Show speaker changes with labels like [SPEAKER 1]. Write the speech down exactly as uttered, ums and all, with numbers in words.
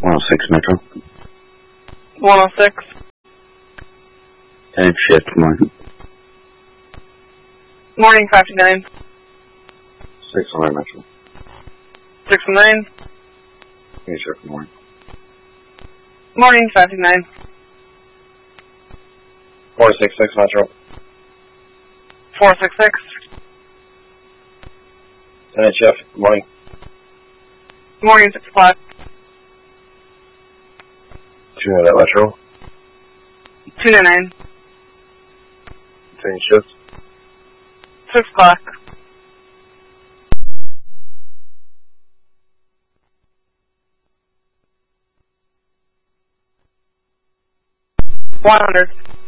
[SPEAKER 1] one oh six Metro.
[SPEAKER 2] one oh six.
[SPEAKER 1] Ten shift, morning.
[SPEAKER 2] Morning, five to nine.
[SPEAKER 1] six oh nine Metro.
[SPEAKER 2] six to nine.
[SPEAKER 1] Ten shift, morning.
[SPEAKER 2] Morning, five to nine.
[SPEAKER 1] four six six Metro.
[SPEAKER 2] four six six.
[SPEAKER 1] ten shift, morning.
[SPEAKER 2] Morning, six o'clock.
[SPEAKER 1] two hundred Metro.
[SPEAKER 2] two to nine.
[SPEAKER 1] ten shift.
[SPEAKER 2] six o'clock. one hundred.